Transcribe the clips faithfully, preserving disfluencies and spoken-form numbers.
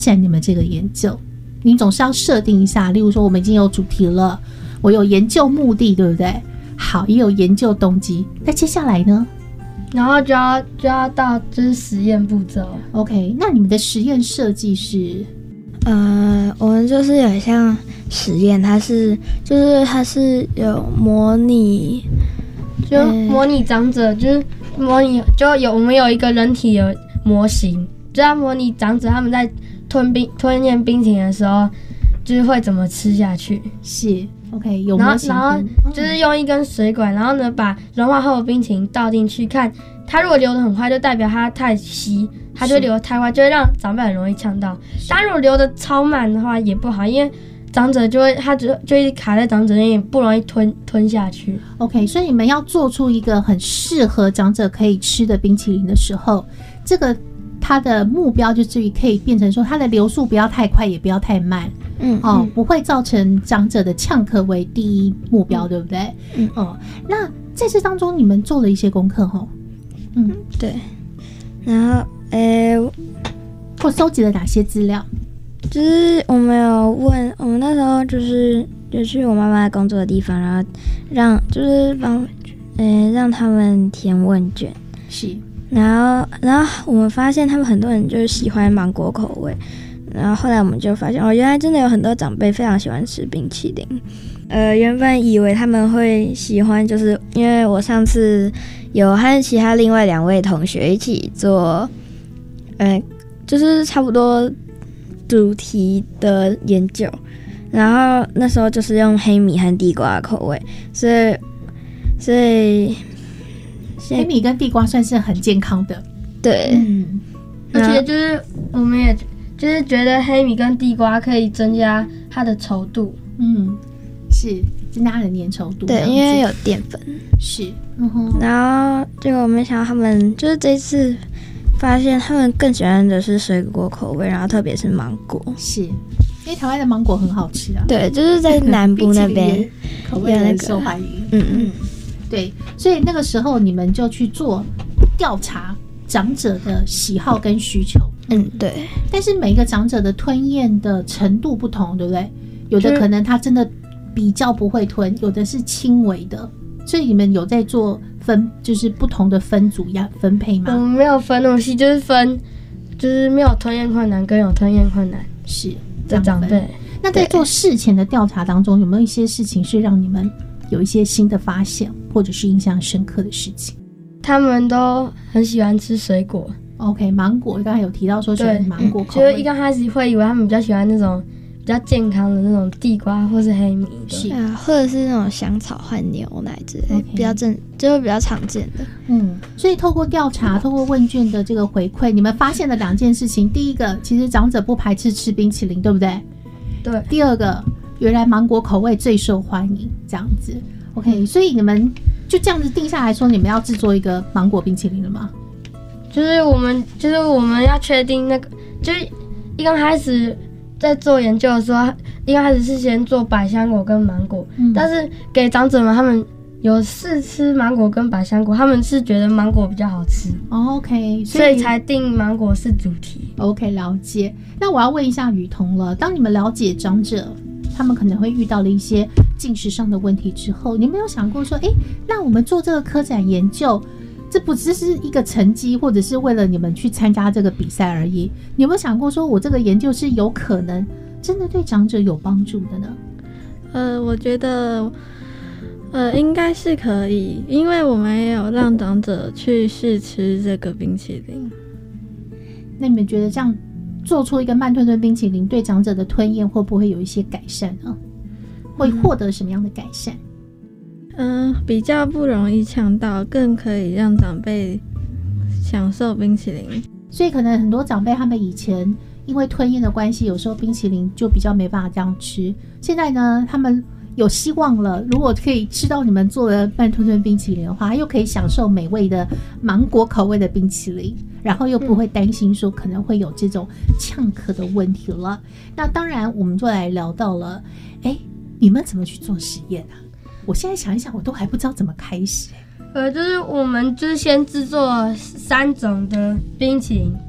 展你们这个研究？你总是要设定一下，例如说我们已经有主题了，我有研究目的，对不对？好，也有研究动机，那接下来呢？ 然后就要就要到就是实验步骤。 OK， 那你们的实验设计是？ 呃，我们就是有一项实验，它是就是它是有模拟， 就模拟长者，就是模拟就有我们有一个人体的模型，就要模拟长者他们在吞冰吞咽冰淇淋的时候，就是会怎么吃下去。 是 OK， 有模型， 然后然后就是用一根水管，然后呢把融化后的冰淇淋倒进去，看它如果流得很快，就代表它太稀，它就会流得太快，就会让长辈很容易呛到。但如果流得超慢的话也不好，因为长者就会它就就一直卡在长者那里，不容易吞吞下去。 OK， 所以你们要做出一个很适合长者可以吃的冰淇淋的时候，这个它的目标就至于可以变成说它的流速不要太快也不要太慢， 嗯哦，不会造成长者的呛咳为第一目标，对不对？ 嗯哦，那在这当中你们做了一些功课吼，嗯， 对，然后诶、欸， 或收集了哪些资料？ 就是我们有问，我们那时候就是有去我妈妈工作的地方，然后让就是帮诶、欸、让他们填问卷， 是， 然后然后我们发现他们很多人就是喜欢芒果口味，然后后来我们就发现哦，原来真的有很多长辈非常喜欢吃冰淇淋。呃，原本以为他们会喜欢，就是因为我上次有和其他另外两位同学一起做，呃，就是差不多主题的研究，然后那时候就是用黑米和地瓜的口味，所以所以黑米跟地瓜算是很健康的， 对， 嗯， 而且就是我们也就是觉得黑米跟地瓜可以增加它的稠度， 嗯，是增加它的粘稠度， 对，因为有淀粉， 是，嗯哼， 然后结果我没想到他们就是这次发现他们更喜欢的是水果口味，然后特别是芒果， 是因为台湾的芒果很好吃啊， 对，就是在南部那边口味很受欢迎， 嗯嗯， 对，所以那个时候你们就去做调查长者的喜好跟需求， 嗯，对。 但是每一个长者的吞咽的程度不同，对不对？有的可能他真的比较不会吞，有的是轻微的，所以你们有在做分，就是不同的分组要分配吗？ 我们没有分东西，就是分，就是没有吞咽困难跟有吞咽困难是的长辈。 那在做事前的调查当中，有没有一些事情是让你们有一些新的发现，或者是印象深刻的事情？ 他们都很喜欢吃水果。 OK， 芒果刚才有提到说喜欢芒果口味， 就是一刚开始会以为他们比较喜欢那种比较健康的那种地瓜或是黑米的， 是啊，或者是那种香草换牛奶之类的， Okay 比较正，就是比较常见的。 嗯，所以透过调查，透过问卷的这个回馈，你们发现了两件事情。第一个，其实长者不排斥吃冰淇淋，对不对？ 对。 第二个，原来芒果口味最受欢迎，这样子。OK， 所以你们就这样子定下来说，你们要制作一个芒果冰淇淋了吗？ 就是我们，就是我们要确定那个，就是一刚开始在做研究的时候，一刚开始是先做百香果跟芒果，嗯、但是给长者们他们有试吃芒果跟百香果，他们是觉得芒果比较好吃。 哦、OK， 所以才定芒果是主题。 OK， 了解。那我要问一下雨桐了，当你们了解长者他们可能会遇到了一些进食上的问题之后，你们有想过说，哎，那我们做这个科展研究，这不只是一个成绩，或者是为了你们去参加这个比赛而已。你有没有想过说，我这个研究是有可能真的对长者有帮助的呢？ 呃，我觉得，呃，应该是可以，因为我们也有让长者去试吃这个冰淇淋。 那你们觉得这样做出一个慢吞吞冰淇淋，对长者的吞咽会不会有一些改善呢？会获得什么样的改善？ 嗯、呃，比较不容易呛到，更可以让长辈享受冰淇淋。 所以可能很多长辈他们以前因为吞咽的关系，有时候冰淇淋就比较没办法这样吃。现在呢，他们有希望了，如果可以吃到你们做的慢吞吞冰淇淋的话，又可以享受美味的芒果口味的冰淇淋，然后又不会担心说可能会有这种呛咳的问题了。那当然我们就来聊到了，哎，你们怎么去做实验啊？我现在想一想，我都还不知道怎么开始、欸。 呃，就是我们就是先制作三种的冰淇淋，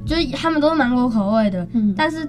就是他们都是芒果口味的， 嗯但是